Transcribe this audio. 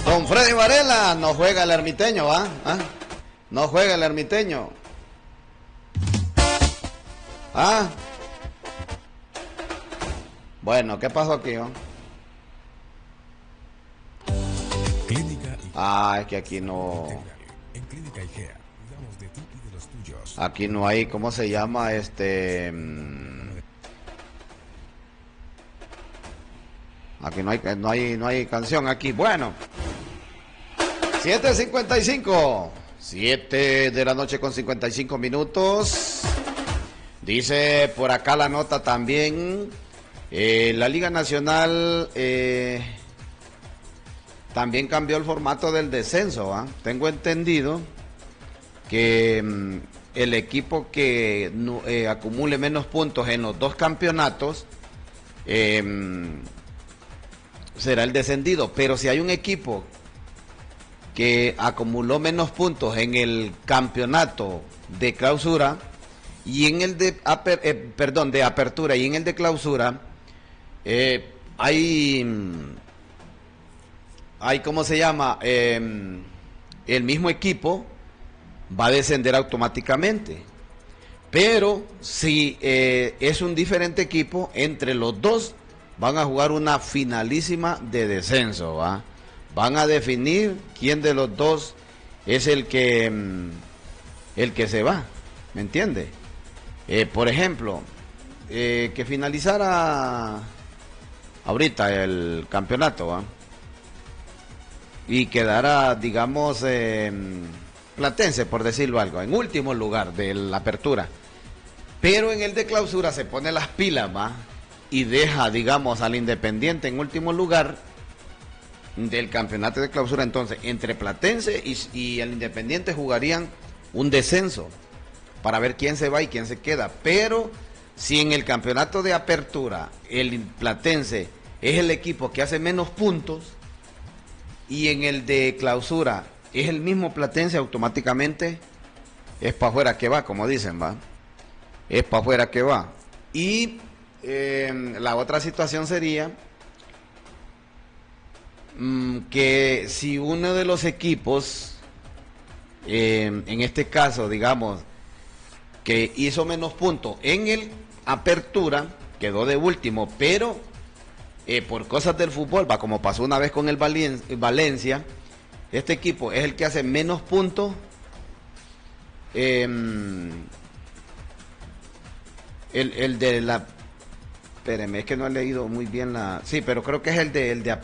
Don Freddy Varela, no juega el ermiteño, ¿va? ¿Ah? No juega el ermiteño. ¿Ah? Bueno, ¿qué pasó aquí, va? Es que aquí no. En Clínica IGEA, cuidamos de ti y de los tuyos. Aquí no hay, ¿cómo se llama? Aquí no hay canción aquí. Bueno. 7:55. 7 de la noche con 55 minutos. Dice por acá la nota también. La Liga Nacional también cambió el formato del descenso. Tengo entendido que el equipo que acumule menos puntos en los dos campeonatos será el descendido. Pero si hay un equipo que acumuló menos puntos en el campeonato de clausura y en el de apertura y en el de clausura, hay ¿cómo se llama? El mismo equipo va a descender automáticamente. Pero si es un diferente equipo, entre los dos van a jugar una finalísima de descenso, ¿va? Van a definir quién de los dos es el que se va, ¿me entiende? Por ejemplo, que finalizara ahorita el campeonato, ¿va? Y quedara, digamos, Platense, por decirlo algo, en último lugar de la apertura. Pero en el de clausura se pone las pilas, ¿va? Y deja, digamos, al Independiente en último lugar del campeonato de clausura. Entonces, entre Platense y el Independiente jugarían un descenso para ver quién se va y quién se queda. Pero si en el campeonato de apertura el Platense es el equipo que hace menos puntos y en el de clausura es el mismo Platense, automáticamente es para afuera que va, como dicen, va. Es para afuera que va. Y la otra situación sería que si uno de los equipos, en este caso, digamos, que hizo menos puntos en el apertura, quedó de último, pero por cosas del fútbol, va, como pasó una vez con el Valencia, este equipo es el que hace menos puntos, el de la... Espéreme, es que no he leído muy bien la... Sí, pero creo que es el de